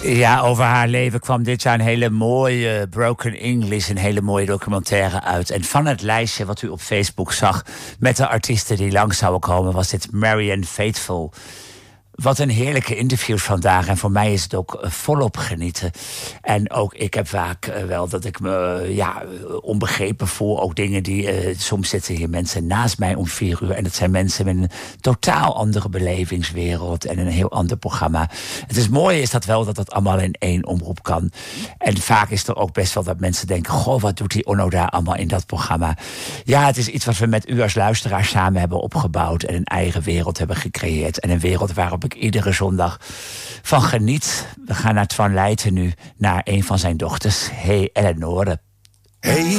Ja, over haar leven kwam dit jaar een hele mooie Broken English, een hele mooie documentaire uit. En van het lijstje wat u op Facebook zag met de artiesten die langs zouden komen, was dit Marianne Faithfull. Wat een heerlijke interview vandaag. En voor mij is het ook volop genieten. En ook ik heb vaak wel dat ik me onbegrepen voel. Ook dingen die... soms zitten hier mensen naast mij om 4 uur. En dat zijn mensen met een totaal andere belevingswereld. En een heel ander programma. Het is mooie is dat wel dat dat allemaal in 1 omroep kan. En vaak is er ook best wel dat mensen denken... Goh, wat doet die Onno daar allemaal in dat programma? Ja, het is iets wat we met u als luisteraar samen hebben opgebouwd. En een eigen wereld hebben gecreëerd. En een wereld waarop ik iedere zondag van geniet. We gaan naar Twan Leijten nu, naar een van zijn dochters. Hey, Eleonore. Hey.